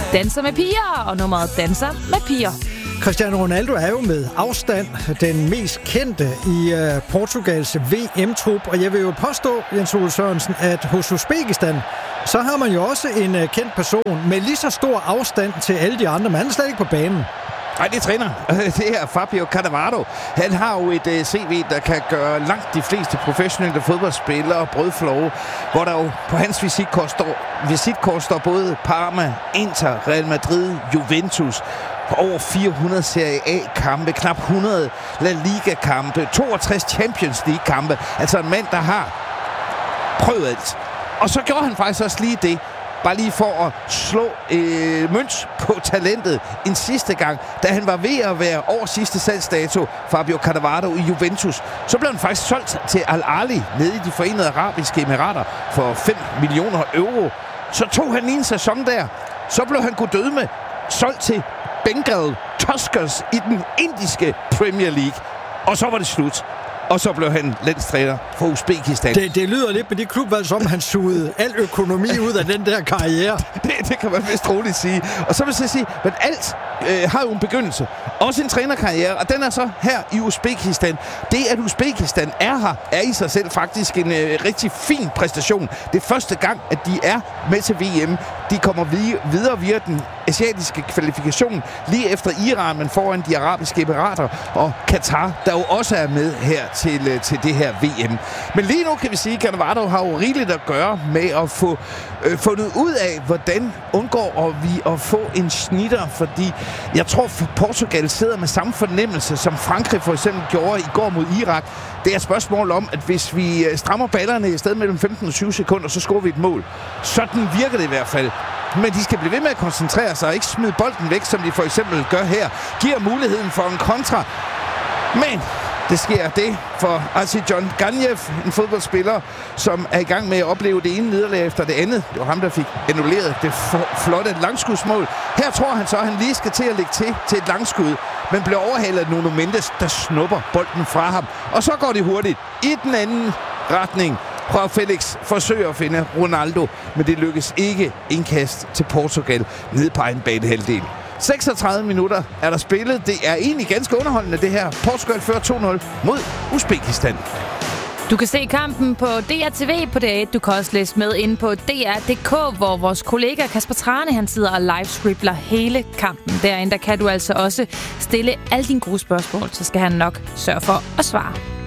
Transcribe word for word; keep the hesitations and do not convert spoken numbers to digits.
Danser med piger, og nummeret Danser med piger. Cristiano Ronaldo er jo med afstand den mest kendte i uh, Portugals V M-trup, og jeg vil jo påstå, Jens Ole Sørensen, at hos Uzbekistan, så har man jo også en uh, kendt person med lige så stor afstand til alle de andre, men han er slet ikke på banen. Nej, det er træner. Det er Fabio Cannavaro. Han har jo et uh, C V, der kan gøre langt de fleste professionelle fodboldspillere brødflove, hvor der jo på hans visitkort står, visitkort står både Parma, Inter, Real Madrid, Juventus, over fire hundrede Serie A-kampe, knap hundrede La Liga-kampe, toogtres Champions League-kampe. Altså en mand, der har prøvet alt. Og så gjorde han faktisk også lige det, bare lige for at slå øh, mønt på talentet en sidste gang, da han var ved at være over sidste salgsdato, Fabio Cannavaro i Juventus. Så blev han faktisk solgt til Al-Ahly nede i de Forenede Arabiske Emirater for fem millioner euro. Så tog han en sæson der. Så blev han god med solgt til Bengal Tuskers i den indiske Premier League. Og så var det slut. Og så blev han landstræner for Uzbekistan. Det, det lyder lidt med de klubvalg, som han sugede al økonomi ud af den der karriere. Det, det kan man vist roligt sige. Og så vil jeg sige, at alt øh, har jo en begyndelse. Også en trænerkarriere, og den er så her i Uzbekistan. Det, at Uzbekistan er her, er i sig selv faktisk en øh, rigtig fin præstation. Det er første gang, at de er med til V M. De kommer videre via den asiatiske kvalifikation, lige efter Iran, men foran de arabiske emirater og Katar, der jo også er med her til, til det her V M. Men lige nu kan vi sige, at Cannavaro har jo rigeligt at gøre med at få øh, fundet ud af, hvordan undgår vi at få en snitter, fordi jeg tror, at Portugal sidder med samme fornemmelse, som Frankrig for eksempel gjorde i går mod Irak. Det er et spørgsmål om, at hvis vi strammer ballerne i stedet mellem femten og tyve sekunder, så scorer vi et mål. Sådan virker det i hvert fald. Men de skal blive ved med at koncentrere sig og ikke smide bolden væk, som de for eksempel gør her. Giver muligheden for en kontra. Men det sker det for Arsijon Ganev, en fodboldspiller, som er i gang med at opleve det ene nederlag efter det andet. Det var ham, der fik annulleret det flotte langskudsmål. Her tror han så, at han lige skal til at lægge til til et langskud, men bliver overhalet af Nuno Mendes, der snupper bolden fra ham. Og så går det hurtigt i den anden retning. Joao Felix forsøger at finde Ronaldo, men det lykkes ikke. Indkast til Portugal ned på egen banehalvdel. seksogtredive minutter er der spillet. Det er egentlig ganske underholdende, det her. Portugal fører to nul mod Uzbekistan. Du kan se kampen på D R T V på D R et. Du kan også læse med inde på D R punktum d k, hvor vores kollega Kasper Trane, han sidder og livescribler hele kampen. Derinde der kan du altså også stille alle dine gode spørgsmål, så skal han nok sørge for at svare.